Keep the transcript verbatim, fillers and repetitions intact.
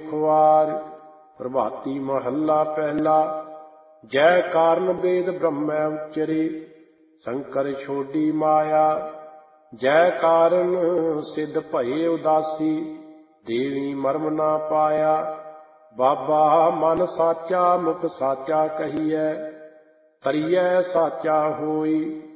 खुआर। प्रभाती महला पहला। जय कारण वेद ब्रह्म उच्चरे, शंकर छोड़ी माया। जय कारण सिद्ध भये उदासी, देवी मर्म ना पाया। बाबा मन साचा मुख साचा कहिए, तरिए साचा होई।